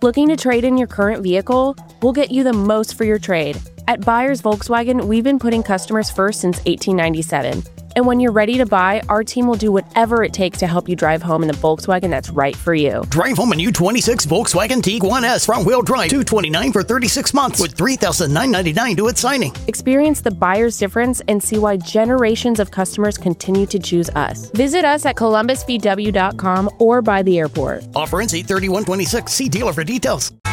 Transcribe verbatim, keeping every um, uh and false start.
Looking to trade in your current vehicle? We'll get you the most for your trade. At Buyers Volkswagen, we've been putting customers first since eighteen ninety-seven. And when you're ready to buy, our team will do whatever it takes to help you drive home in the Volkswagen that's right for you. Drive home a new twenty-six Volkswagen Tiguan S front-wheel drive, two hundred twenty-nine dollars for thirty-six months with three thousand nine hundred ninety-nine dollars due at signing. Experience the buyer's difference and see why generations of customers continue to choose us. Visit us at columbus v w dot com or by the airport. Offer ends eight thirty-one twenty-six. See dealer for details.